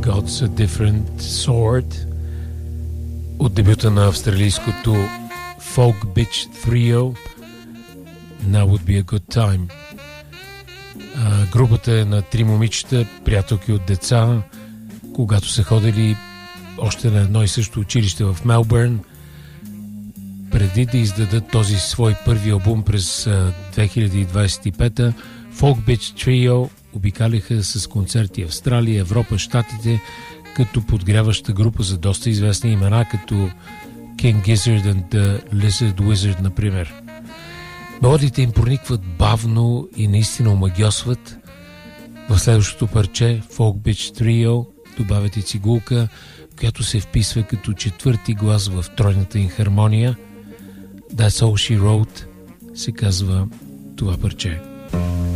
God's a Different Sort от дебюта на австралийското Folk Bitch Trio Now Would Be a Good Time. Групата е на 3 момичета, приятелки от деца, когато са ходили още на едно и също училище в Мелбърн. Преди да издадат този свой първи албум през 2025, Folk Bitch Trio обикаляха с концерти Австралия, Европа, Щатите, като подгряваща група за доста известни имена, като King Gizzard and the Lizard Wizard, например. Мелодиите им проникват бавно и наистина омагьосват. В следващото парче, Folk Bitch Trio, добавят и цигулка, която се вписва като четвърти глас в тройната им хармония. That's All She Wrote се казва това парче.